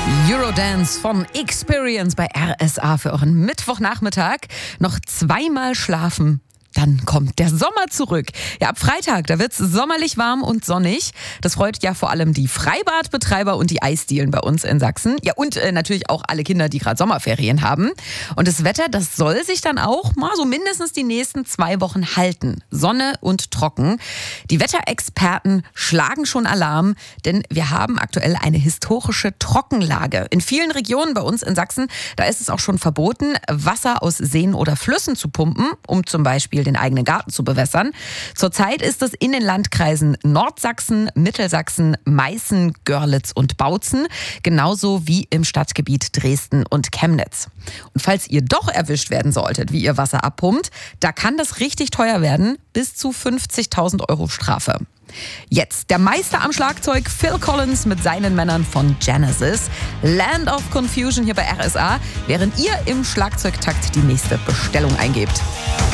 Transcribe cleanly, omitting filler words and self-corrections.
Eurodance von Experience bei RSA für euren Mittwochnachmittag. Noch zweimal schlafen. Dann kommt der Sommer zurück. Ja, ab Freitag, da wird's sommerlich warm und sonnig. Das freut ja vor allem die Freibadbetreiber und die Eisdielen bei uns in Sachsen. Ja, und natürlich auch alle Kinder, die gerade Sommerferien haben. Und das Wetter, das soll sich dann auch mal so mindestens die nächsten 2 Wochen halten. Sonne und trocken. Die Wetterexperten schlagen schon Alarm, denn wir haben aktuell eine historische Trockenlage. In vielen Regionen bei uns in Sachsen, da ist es auch schon verboten, Wasser aus Seen oder Flüssen zu pumpen, um zum Beispiel den eigenen Garten zu bewässern. Zurzeit ist es in den Landkreisen Nordsachsen, Mittelsachsen, Meißen, Görlitz und Bautzen, genauso wie im Stadtgebiet Dresden und Chemnitz. Und falls ihr doch erwischt werden solltet, wie ihr Wasser abpumpt, da kann das richtig teuer werden, bis zu 50.000 € Strafe. Jetzt der Meister am Schlagzeug, Phil Collins mit seinen Männern von Genesis. Land of Confusion hier bei RSA, während ihr im Schlagzeugtakt die nächste Bestellung eingebt.